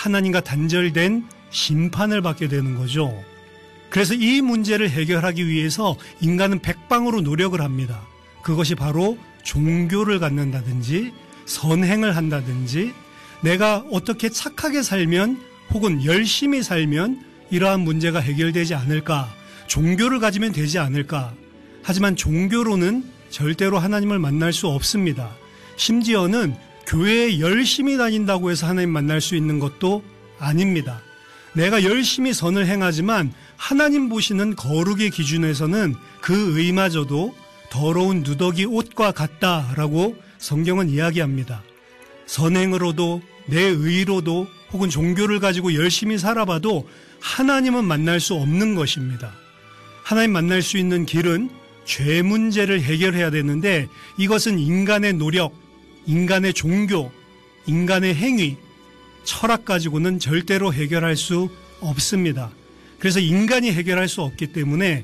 하나님과 단절된 심판을 받게 되는 거죠. 그래서 이 문제를 해결하기 위해서 인간은 백방으로 노력을 합니다. 그것이 바로 종교를 갖는다든지 선행을 한다든지 내가 어떻게 착하게 살면 혹은 열심히 살면 이러한 문제가 해결되지 않을까, 종교를 가지면 되지 않을까. 하지만 종교로는 절대로 하나님을 만날 수 없습니다. 심지어는 교회에 열심히 다닌다고 해서 하나님 만날 수 있는 것도 아닙니다. 내가 열심히 선을 행하지만 하나님 보시는 거룩의 기준에서는 그 의마저도 더러운 누더기 옷과 같다라고 성경은 이야기합니다. 선행으로도 내 의로도 혹은 종교를 가지고 열심히 살아봐도 하나님은 만날 수 없는 것입니다. 하나님 만날 수 있는 길은 죄 문제를 해결해야 되는데 이것은 인간의 노력, 인간의 종교, 인간의 행위, 철학 가지고는 절대로 해결할 수 없습니다. 그래서 인간이 해결할 수 없기 때문에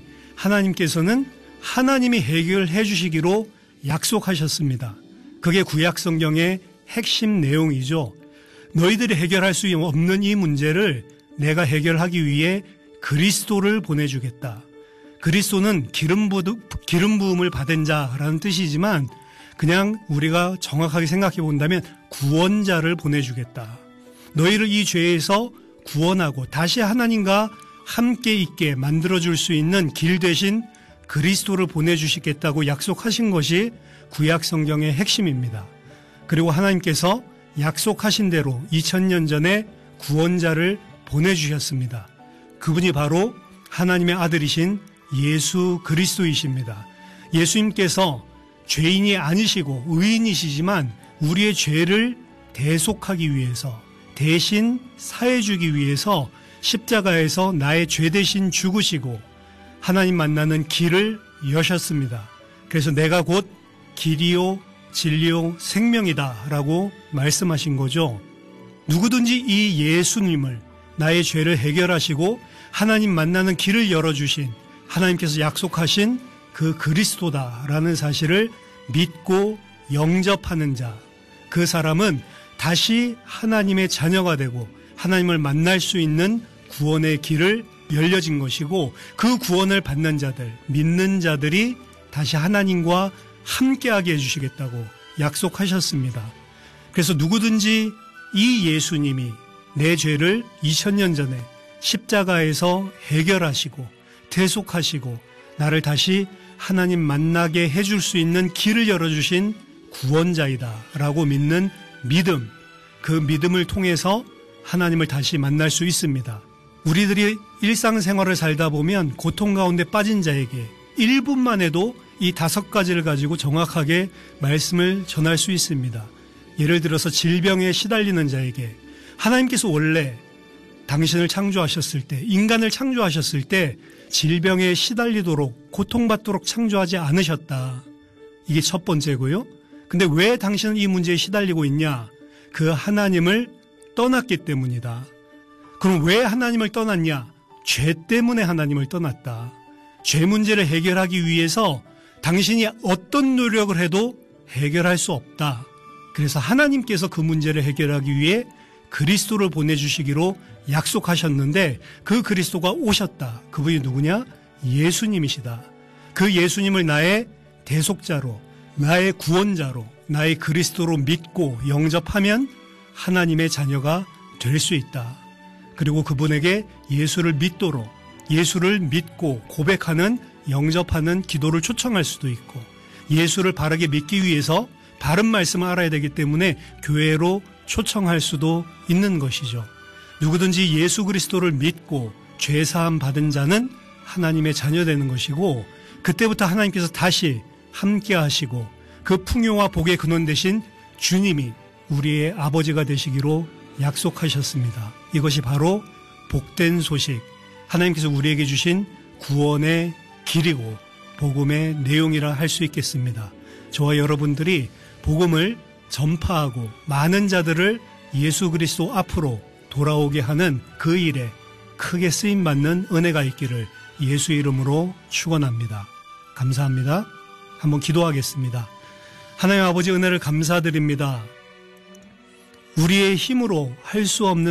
하나님께서는 하나님이 해결해 주시기로 약속하셨습니다. 그게 구약 성경의 핵심 내용이죠. 너희들이 해결할 수 없는 이 문제를 내가 해결하기 위해 그리스도를 보내주겠다. 그리스도는 기름 부음을 받은 자라는 뜻이지만 그냥 우리가 정확하게 생각해 본다면 구원자를 보내주겠다. 너희를 이 죄에서 구원하고 다시 하나님과 함께 있게 만들어줄 수 있는 길 대신 그리스도를 보내주시겠다고 약속하신 것이 구약 성경의 핵심입니다. 그리고 하나님께서 약속하신 대로 2000년 전에 구원자를 보내주셨습니다. 그분이 바로 하나님의 아들이신 예수 그리스도이십니다. 예수님께서 죄인이 아니시고 의인이시지만 우리의 죄를 대속하기 위해서 대신 사해주기 위해서 십자가에서 나의 죄 대신 죽으시고 하나님 만나는 길을 여셨습니다. 그래서 내가 곧 길이요 진리요 생명이다 라고 말씀하신 거죠. 누구든지 이 예수님을 나의 죄를 해결하시고 하나님 만나는 길을 열어주신 하나님께서 약속하신 그 그리스도다라는 사실을 믿고 영접하는 자, 그 사람은 다시 하나님의 자녀가 되고 하나님을 만날 수 있는 구원의 길을 열려진 것이고 그 구원을 받는 자들, 믿는 자들이 다시 하나님과 함께하게 해주시겠다고 약속하셨습니다. 그래서 누구든지 이 예수님이 내 죄를 2000년 전에 십자가에서 해결하시고 대속하시고 나를 다시 하나님 만나게 해줄 수 있는 길을 열어주신 구원자이다 라고 믿는 믿음, 그 믿음을 통해서 하나님을 다시 만날 수 있습니다. 우리들이 일상생활을 살다 보면 고통 가운데 빠진 자에게 1분만 해도 이 5가지를 가지고 정확하게 말씀을 전할 수 있습니다. 예를 들어서 질병에 시달리는 자에게 하나님께서 원래 당신을 창조하셨을 때, 인간을 창조하셨을 때 질병에 시달리도록 고통받도록 창조하지 않으셨다. 이게 첫 번째고요. 근데 왜 당신은 이 문제에 시달리고 있냐? 그 하나님을 떠났기 때문이다. 그럼 왜 하나님을 떠났냐? 죄 때문에 하나님을 떠났다. 죄 문제를 해결하기 위해서 당신이 어떤 노력을 해도 해결할 수 없다. 그래서 하나님께서 그 문제를 해결하기 위해 그리스도를 보내주시기로 약속하셨는데 그 그리스도가 오셨다. 그분이 누구냐? 예수님이시다. 그 예수님을 나의 대속자로, 나의 구원자로, 나의 그리스도로 믿고 영접하면 하나님의 자녀가 될 수 있다. 그리고 그분에게 예수를 믿도록, 예수를 믿고 고백하는, 영접하는 기도를 초청할 수도 있고, 예수를 바르게 믿기 위해서 바른 말씀을 알아야 되기 때문에 교회로 초청할 수도 있는 것이죠. 누구든지 예수 그리스도를 믿고 죄사함 받은 자는 하나님의 자녀 되는 것이고, 그때부터 하나님께서 다시 함께 하시고 그 풍요와 복의 근원 되신 주님이 우리의 아버지가 되시기로 약속하셨습니다. 이것이 바로 복된 소식, 하나님께서 우리에게 주신 구원의 길이고 복음의 내용이라 할 수 있겠습니다. 저와 여러분들이 복음을 전파하고 많은 자들을 예수 그리스도 앞으로 돌아오게 하는 그 일에 크게 쓰임받는 은혜가 있기를 예수 이름으로 축원합니다. 감사합니다. 한번 기도하겠습니다. 하나님 아버지, 은혜를 감사드립니다. 우리의 힘으로 할 수 없는